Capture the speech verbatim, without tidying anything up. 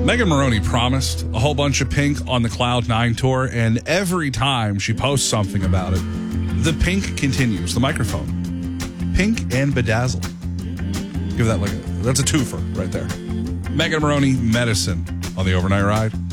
Megan Moroney promised a whole bunch of Pink on the Cloud Nine tour, and every time she posts something about it, the Pink continues. The microphone. Pink and Bedazzled. Give that like a, that's a twofer right there. Megan Moroney, Medicine on the Overnight Ride.